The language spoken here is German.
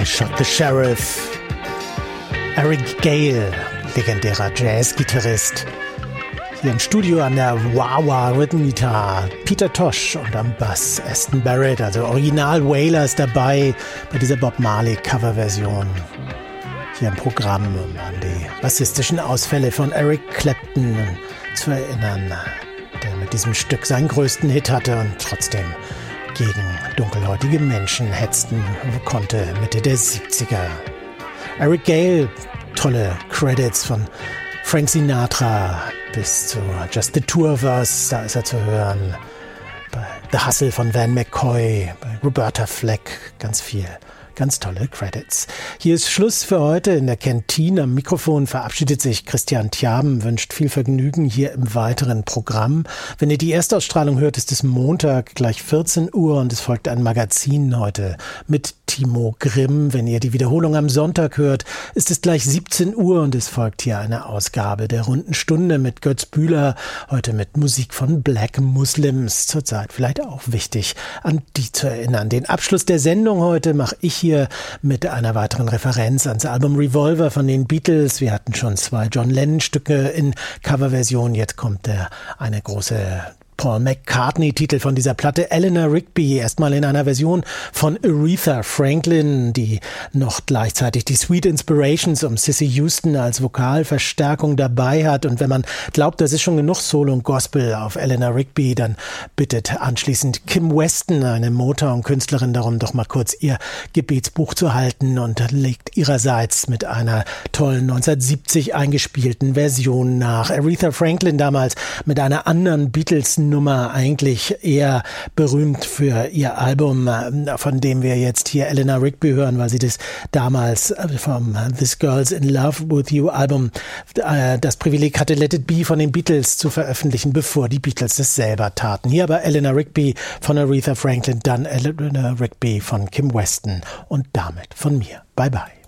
Shot the Sheriff. Eric Gale, legendärer Jazzgitarrist. Hier im Studio an der Wah-Wah Rhythm Guitar Peter Tosh und am Bass Aston Barrett, also Original Wailers dabei bei dieser Bob Marley Coverversion. Hier im Programm, um an die bassistischen Ausfälle von Eric Clapton zu erinnern, der mit diesem Stück seinen größten Hit hatte und trotzdem gegen dunkelhäutige Menschen hetzen konnte, Mitte der 70er. Eric Gale, tolle Credits von Frank Sinatra bis zu Just the Two of Us, da ist er zu hören. Bei The Hustle von Van McCoy, bei Roberta Fleck, ganz viel. Ganz tolle Credits. Hier ist Schluss für heute in der Kantine. Am Mikrofon verabschiedet sich Christian Tjaben, wünscht viel Vergnügen hier im weiteren Programm. Wenn ihr die Erstausstrahlung hört, ist es Montag, gleich 14 Uhr und es folgt ein Magazin heute mit Timo Grimm. Wenn ihr die Wiederholung am Sonntag hört, ist es gleich 17 Uhr und es folgt hier eine Ausgabe der Runden Stunde mit Götz Bühler. Heute mit Musik von Black Muslims. Zurzeit vielleicht auch wichtig, an die zu erinnern. Den Abschluss der Sendung heute mache ich hier mit einer weiteren Referenz ans Album Revolver von den Beatles. Wir hatten schon 2 John Lennon-Stücke in Coverversion. Jetzt kommt eine große Paul McCartney-Titel von dieser Platte, Eleanor Rigby, erstmal in einer Version von Aretha Franklin, die noch gleichzeitig die Sweet Inspirations um Cissy Houston als Vokalverstärkung dabei hat. Und wenn man glaubt, das ist schon genug Soul und Gospel auf Eleanor Rigby, dann bittet anschließend Kim Weston, eine Motown-Künstlerin, darum, doch mal kurz ihr Gebetsbuch zu halten und legt ihrerseits mit einer tollen 1970 eingespielten Version nach. Aretha Franklin damals mit einer anderen Beatles-Nummer, eigentlich eher berühmt für ihr Album, von dem wir jetzt hier Eleanor Rigby hören, weil sie das damals vom This Girl's in Love With You Album das Privileg hatte, Let It Be von den Beatles zu veröffentlichen, bevor die Beatles das selber taten. Hier aber Eleanor Rigby von Aretha Franklin, dann Eleanor Rigby von Kim Weston und damit von mir. Bye bye.